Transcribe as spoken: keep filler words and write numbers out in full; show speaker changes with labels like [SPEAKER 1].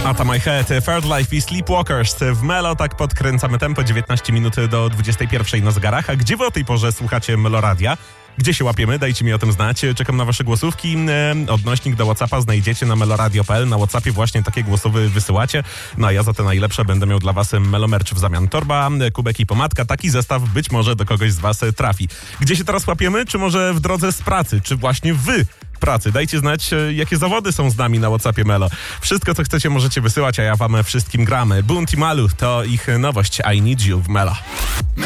[SPEAKER 1] Ata My Head, Third Life i Sleepwalkers w Melo. Tak podkręcamy tempo, dziewiętnaście minut do dwudziestej pierwszej na zegarach. A gdzie wy o tej porze słuchacie Meloradia? Gdzie się łapiemy? Dajcie mi o tym znać. Czekam na wasze głosówki. Odnośnik do WhatsAppa znajdziecie na meloradio kropka p l. Na WhatsAppie właśnie takie głosowy wysyłacie. No a ja za te najlepsze będę miał dla was Melomerch w zamian. Torba, kubek i pomadka. Taki zestaw być może do kogoś z was trafi. Gdzie się teraz łapiemy? Czy może w drodze z pracy? Czy właśnie wy pracy? Dajcie znać, jakie zawody są z nami na WhatsAppie Melo. Wszystko, co chcecie, możecie wysyłać, a ja wam wszystkim gramy. Bunt i Malu to ich nowość I Need You w Melo.